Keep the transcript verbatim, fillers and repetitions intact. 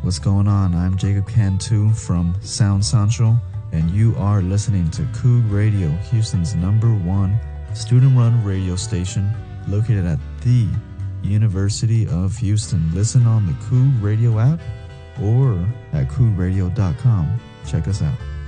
What's going on? I'm Jacob Cantu from Sound Central, and you are listening to Coog Radio, Houston's number one student-run radio station located at the University of Houston. Listen on the Coog Radio app or at coog radio dot com. Check us out.